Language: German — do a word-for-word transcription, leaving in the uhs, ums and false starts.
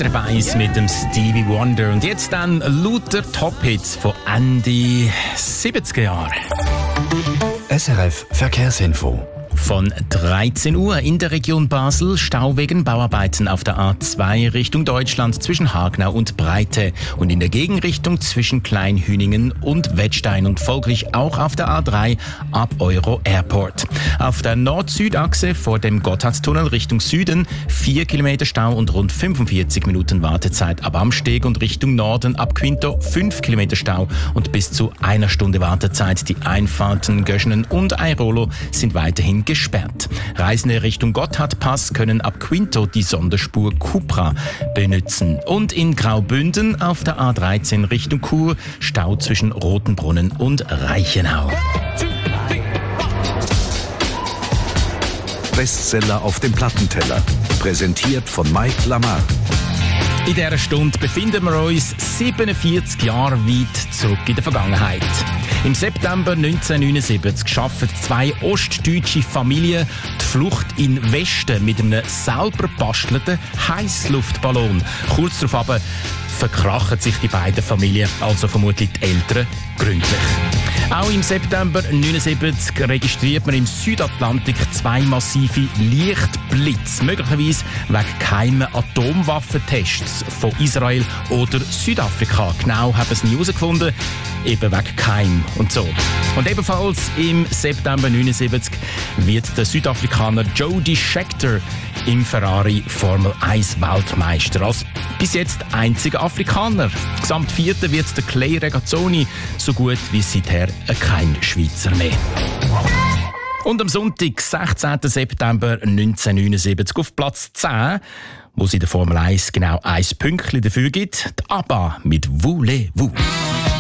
S R F eins mit dem Stevie Wonder. Und jetzt dann lauter Top-Hits von Ende siebziger Jahre. S R F Verkehrsinfo. Von dreizehn Uhr in der Region Basel Stau wegen Bauarbeiten auf der A zwei Richtung Deutschland zwischen Hagenau und Breite und in der Gegenrichtung zwischen Kleinhüningen und Wettstein und folglich auch auf der A drei ab Euro Airport. Auf der Nord-Süd-Achse vor dem Gotthardtunnel Richtung Süden vier Kilometer Stau und rund fünfundvierzig Minuten Wartezeit ab Amsteg und Richtung Norden ab Quinto fünf Kilometer Stau und bis zu einer Stunde Wartezeit. Die Einfahrten Göschenen und Airolo sind weiterhin gesperrt. Reisende Richtung Gotthardpass können ab Quinto die Sonderspur Cupra benutzen. Und in Graubünden auf der A dreizehn Richtung Chur Stau zwischen Rotenbrunnen und Reichenau. Bestseller auf dem Plattenteller. Präsentiert von Mike Lamar. In dieser Stunde befinden wir uns siebenundvierzig Jahre weit zurück in der Vergangenheit. Im September neunzehnhundertneunundsiebzig schaffen zwei ostdeutsche Familien die Flucht in den Westen mit einem selber bastelten Heissluftballon. Kurz darauf aber verkrachen sich die beiden Familien, also vermutlich die Eltern, gründlich. Auch im September neunundsiebzig registriert man im Südatlantik zwei massive Lichtblitze, möglicherweise wegen geheimen Atomwaffentests von Israel oder Südafrika. Genau haben sie nie herausgefunden, eben wegen Geheim und so. Und ebenfalls im September neunundsiebzig wird der Südafrikaner Jody Scheckter im Ferrari Formel eins Weltmeister. Als bis jetzt einziger Afrikaner. Gesamt Vierter wird der Clay Regazzoni, so gut wie seither kein Schweizer mehr. Und am Sonntag, sechzehnten September neunzehnhundertneunundsiebzig, auf Platz zehn, wo es in der Formel eins genau ein Pünktchen dafür gibt, die ABBA mit Voulez-vous.